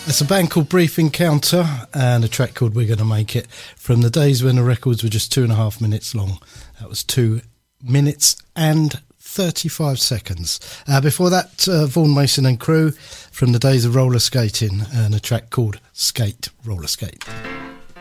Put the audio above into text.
It's a band called Brief Encounter and a track called We're Gonna Make It, from the days when the records were just 2.5 minutes long. That was 2 minutes and 35 seconds. Before that, Vaughan Mason and crew, from the days of roller skating, and a track called Skate, Roller Skate.